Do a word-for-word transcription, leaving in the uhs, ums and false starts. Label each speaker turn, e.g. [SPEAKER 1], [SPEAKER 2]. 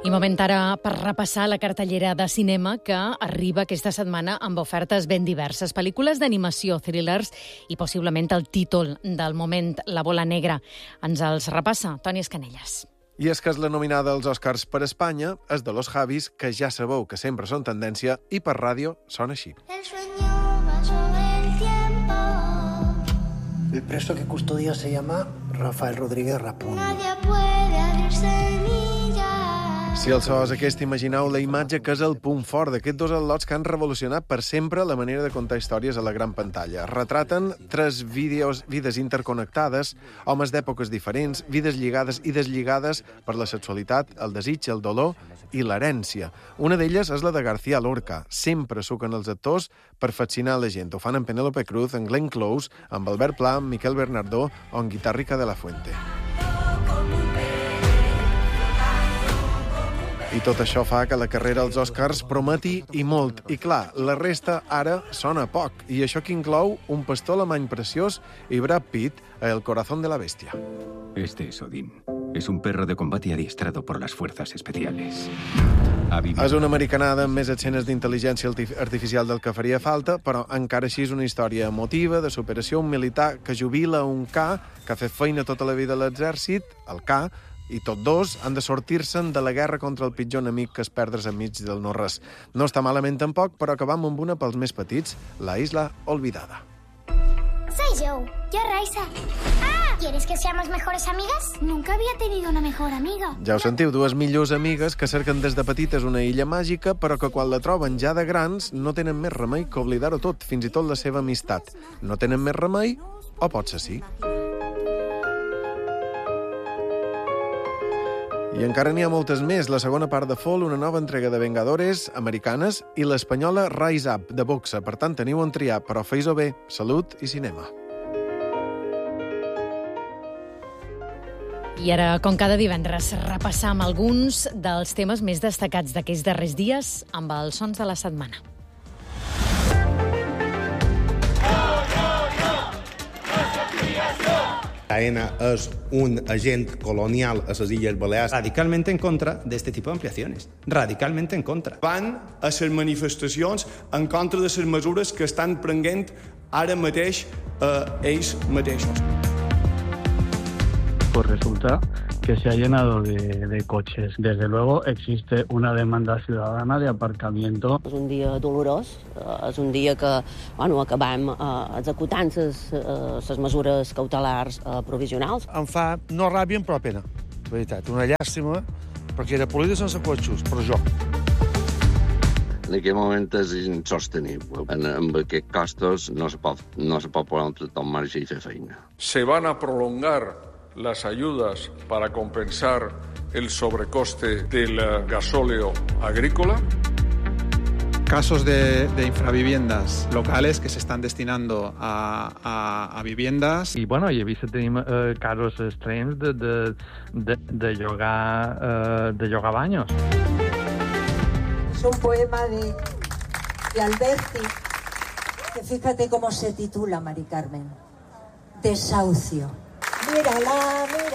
[SPEAKER 1] I moment ara per repassar la cartellera de cinema que arriba aquesta setmana amb ofertes ben diverses. Pel·lícules d'animació, thrillers i possiblement el títol del moment, La bola negra. Ens els repassa Toni Escanellas.
[SPEAKER 2] I és que és la nominada als Oscars per Espanya, és de Los Javis, que ja sabeu que sempre són tendència, i per ràdio sona així.
[SPEAKER 3] El sueño va sobre el tiempo.
[SPEAKER 4] El preso que custodia se llama Rafael Rodríguez Rapón.
[SPEAKER 3] Nadie puede abrir semillas.
[SPEAKER 2] Si el so és aquest, imagineu la imatge que és el punt fort d'aquests dos al·lots que han revolucionat per sempre la manera de contar històries a la gran pantalla. Retraten tres vídeos, vides interconnectades, homes d'èpoques diferents, vides lligades i deslligades per la sexualitat, el desig, el dolor i l'herència. Una d'elles és la de García Lorca. Sempre suquen els actors per fascinar la gent. Ho fan amb Penélope Cruz, amb Glenn Close, amb Albert Pla, amb Miquel Bernardó o amb Guitarrica de la Fuente. I tot això fa que la carrera als Oscars prometi i molt. I clar, la resta ara sona poc. I això que inclou Un pastor alemany preciós i Brad Pitt a El corazón de la bestia.
[SPEAKER 5] Este es Odín. Es un perro de combate adiestrado por las fuerzas especiales.
[SPEAKER 2] És una americanada amb més escenes d'intel·ligència artificial del que faria falta, però encara així és una història emotiva de superació, un militar que jubila un K, que ha fet feina tota la vida a l'exèrcit, el K, i tots dos han de sortir-se'n de la guerra contra el pitjor enemic que és perdre's enmig del no-res. No està malament tampoc, però acabam amb una pels més petits, La isla olvidada.
[SPEAKER 3] Soy Joe. Yo Raisa. ¡Ah! ¿Quieres que seamos mejores amigas? Nunca había tenido una mejor amiga.
[SPEAKER 2] Ja ho sentiu, dues millors amigues que cerquen des de petites una illa màgica, però que quan la troben ja de grans no tenen més remei que oblidar-ho tot, fins i tot la seva amistat. No tenen més remei, o potser sí. I encara n'hi ha moltes més. La segona part de Fall, una nova entrega de Vengadores americanes i l'espanyola Rise Up, de boxa. Per tant, teniu on triar, però fes-ho bé. Salut i cinema.
[SPEAKER 1] I ara, com cada divendres, repassam alguns dels temes més destacats d'aquests darrers dies amb els sons de la setmana.
[SPEAKER 6] AENA és un agent colonial a les Illes Balears.
[SPEAKER 7] Radicalmente en contra de este tipo de ampliaciones. Radicalmente en contra.
[SPEAKER 8] Van a les manifestacions en contra de les mesures que estan prenent ara mateix eh, ells mateixos.
[SPEAKER 9] Pues resulta que se ha llenado de, de coches. Desde luego existe una demanda ciudadana de aparcamiento.
[SPEAKER 10] És un dia dolorós, és un dia que bueno, acabem eh, executant les mesures cautelars eh, provisionals.
[SPEAKER 11] Em fa, no ràbia, però pena. De veritat, una llàstima, perquè era política sense cotxos, però jo.
[SPEAKER 12] En aquest moment és insostenible. En, amb aquests costos no se pot, no se pot posar tot en marxa i fer feina.
[SPEAKER 13] Se van a prolongar las ayudas para compensar el sobrecoste del gasóleo agrícola.
[SPEAKER 14] Casos de, de infraviviendas locales que se están destinando a, a, a viviendas.
[SPEAKER 15] I, bueno, he vist que tenim eh, casos extrems de, de, de, de, llogar, eh, de llogar baños.
[SPEAKER 16] Es un poema de, de Alberti, que fíjate cómo se titula, Mari Carmen. Desahucio. Mírala, mírala.